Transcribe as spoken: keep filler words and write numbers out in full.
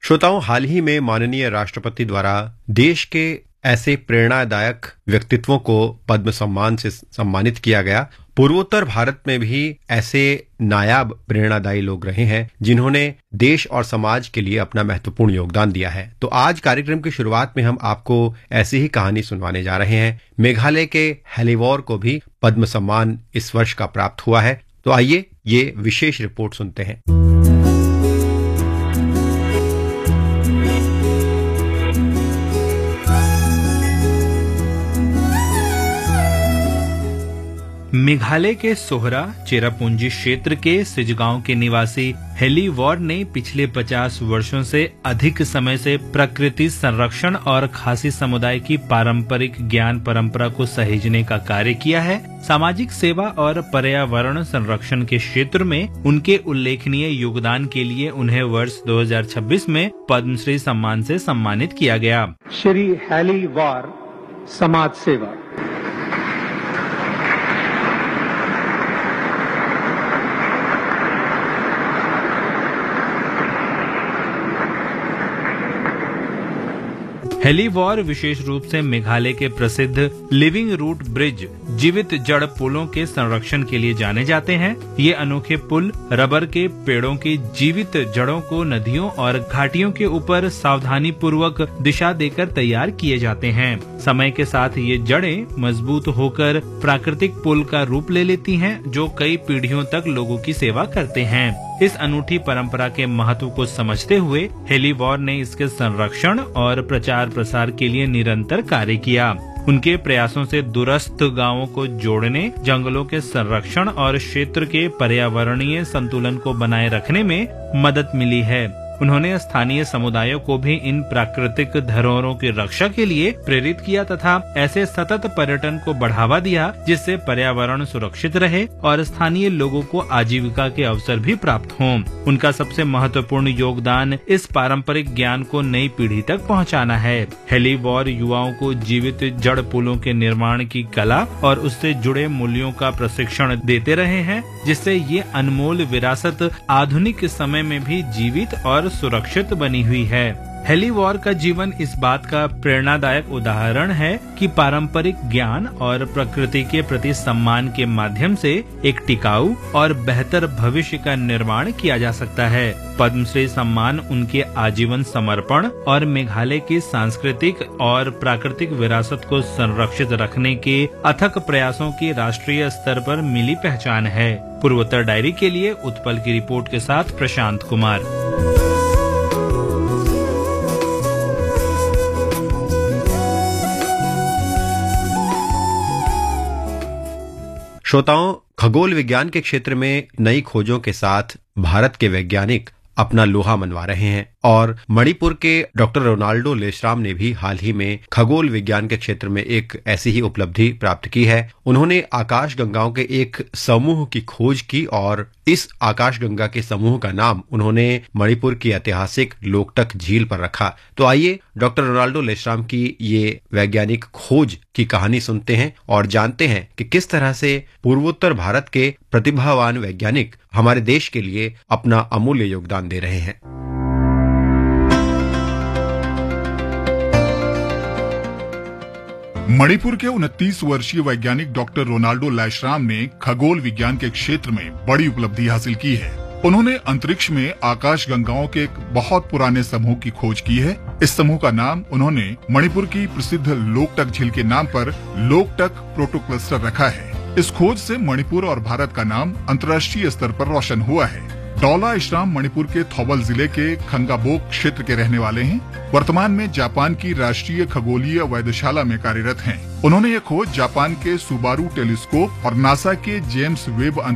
श्रोताओं, हाल ही में माननीय राष्ट्रपति द्वारा देश के ऐसे प्रेरणादायक व्यक्तित्वों को पद्म सम्मान से सम्मानित किया गया। पूर्वोत्तर भारत में भी ऐसे नायाब प्रेरणादायी लोग रहे हैं जिन्होंने देश और समाज के लिए अपना महत्वपूर्ण योगदान दिया है। तो आज कार्यक्रम की शुरुआत में हम आपको ऐसी ही कहानी सुनवाने जा रहे हैं। मेघालय के हेलीवॉर को भी पद्म सम्मान इस वर्ष का प्राप्त हुआ है। तो आइए ये विशेष रिपोर्ट सुनते हैं। मेघालय के सोहरा चेरापूंजी क्षेत्र के सिजगांव के निवासी हेलीवॉर ने पिछले पचास वर्षों से अधिक समय से प्रकृति संरक्षण और खासी समुदाय की पारंपरिक ज्ञान परंपरा को सहेजने का कार्य किया है। सामाजिक सेवा और पर्यावरण संरक्षण के क्षेत्र में उनके उल्लेखनीय योगदान के लिए उन्हें वर्ष दो हज़ार छब्बीस में पद्मश्री सम्मान से सम्मानित किया गया। श्री हेलीवॉर समाज सेवा। हेलीवॉर विशेष रूप से मेघालय के प्रसिद्ध लिविंग रूट ब्रिज जीवित जड़ पुलों के संरक्षण के लिए जाने जाते हैं। ये अनोखे पुल रबर के पेड़ों की जीवित जड़ों को नदियों और घाटियों के ऊपर सावधानी पूर्वक दिशा देकर तैयार किए जाते हैं। समय के साथ ये जड़ें मजबूत होकर प्राकृतिक पुल का रूप ले लेती हैं, जो कई पीढ़ियों तक लोगों की सेवा करते हैं। इस अनूठी परंपरा के महत्व को समझते हुए हेलीवॉर ने इसके संरक्षण और प्रचार प्रसार के लिए निरंतर कार्य किया। उनके प्रयासों से दूरस्थ गांवों को जोड़ने, जंगलों के संरक्षण और क्षेत्र के पर्यावरणीय संतुलन को बनाए रखने में मदद मिली है। उन्होंने स्थानीय समुदायों को भी इन प्राकृतिक धरोहरों की रक्षा के लिए प्रेरित किया तथा ऐसे सतत पर्यटन को बढ़ावा दिया जिससे पर्यावरण सुरक्षित रहे और स्थानीय लोगों को आजीविका के अवसर भी प्राप्त हों। उनका सबसे महत्वपूर्ण योगदान इस पारंपरिक ज्ञान को नई पीढ़ी तक पहुंचाना है। हेलीवॉर युवाओं को जीवित जड़ पुलों के निर्माण की कला और उससे जुड़े मूल्यों का प्रशिक्षण देते रहे हैं, जिससे ये अनमोल विरासत आधुनिक समय में भी जीवित और सुरक्षित बनी हुई है। हेलीवॉर का जीवन इस बात का प्रेरणादायक उदाहरण है कि पारंपरिक ज्ञान और प्रकृति के प्रति सम्मान के माध्यम से एक टिकाऊ और बेहतर भविष्य का निर्माण किया जा सकता है। पद्मश्री सम्मान उनके आजीवन समर्पण और मेघालय की सांस्कृतिक और प्राकृतिक विरासत को संरक्षित रखने के अथक प्रयासों की राष्ट्रीय स्तर पर मिली पहचान है। पूर्वोत्तर डायरी के लिए उत्पल की रिपोर्ट के साथ प्रशांत कुमार। श्रोताओं, खगोल विज्ञान के क्षेत्र में नई खोजों के साथ भारत के वैज्ञानिक अपना लोहा मनवा रहे हैं और मणिपुर के डॉक्टर रोनाल्डो लेश्राम ने भी हाल ही में खगोल विज्ञान के क्षेत्र में एक ऐसी ही उपलब्धि प्राप्त की है। उन्होंने आकाशगंगाओं के एक समूह की खोज की और इस आकाशगंगा के समूह का नाम उन्होंने मणिपुर की ऐतिहासिक लोकटक झील पर रखा। तो आइए डॉक्टर रोनाल्डो लेश्राम की ये वैज्ञानिक खोज की कहानी सुनते हैं और जानते हैं कि किस तरह से पूर्वोत्तर भारत के प्रतिभावान वैज्ञानिक हमारे देश के लिए अपना अमूल्य योगदान दे रहे हैं। मणिपुर के उनतीस वर्षीय वैज्ञानिक डॉक्टर रोनाल्डो लेश्राम ने खगोल विज्ञान के क्षेत्र में बड़ी उपलब्धि हासिल की है। उन्होंने अंतरिक्ष में आकाशगंगाओं के एक बहुत पुराने समूह की खोज की है। इस समूह का नाम उन्होंने मणिपुर की प्रसिद्ध लोकटक झील के नाम पर लोकटक प्रोटोक्लस्टर रखा है। इस खोज से मणिपुर और भारत का नाम अंतर्राष्ट्रीय स्तर पर रोशन हुआ है। डॉला इश्राम मणिपुर के थौबल जिले के खंगाबोक क्षेत्र के रहने वाले हैं। वर्तमान में जापान की राष्ट्रीय खगोलीय वेधशाला में कार्यरत हैं। उन्होंने ये खोज जापान के सुबारू टेलीस्कोप और नासा के जेम्स वेब